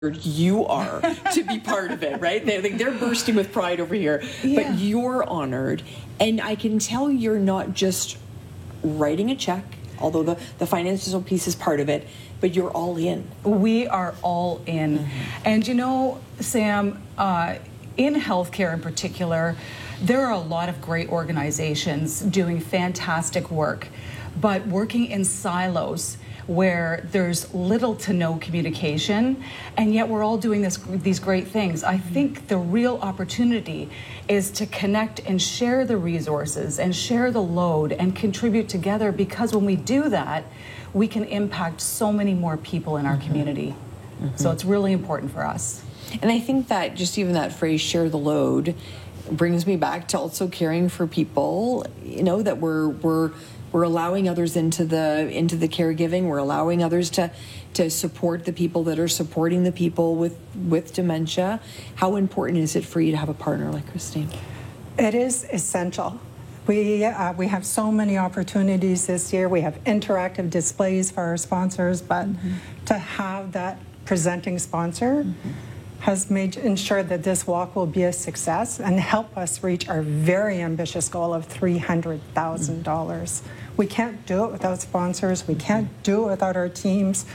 you are to be part of it, right? They're bursting with pride over here, but you're honored. And I can tell you're not just writing a check, although the financial piece is part of it, but you're all in. We are all in. Mm-hmm. And you know, Sam, in healthcare in particular, there are a lot of great organizations doing fantastic work, but working in silos where there's little to no communication, and yet we're all doing these great things. I think the real opportunity is to connect and share the resources and share the load and contribute together, because when we do that, we can impact so many more people in our community. So it's really important for us. And I think that just even that phrase, share the load, brings me back to also caring for people, you know, that we're allowing others into the caregiving. We're allowing others to support the people that are supporting the people with dementia. How important is it for you to have a partner like Christine? It is essential. We have so many opportunities this year. We have interactive displays for our sponsors, but to have that presenting sponsor has ensured that this walk will be a success and help us reach our very ambitious goal of $300,000. We can't do it without sponsors. We can't do it without our teams.